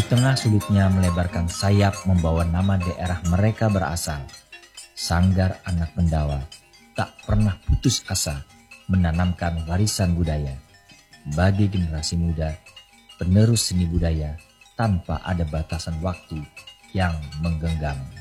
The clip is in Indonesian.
Di tengah sulitnya melebarkan sayap membawa nama daerah mereka berasal, Sanggar Anak Pendawa tak pernah putus asa menanamkan warisan budaya bagi generasi muda, penerus seni budaya tanpa ada batasan waktu yang menggenggam.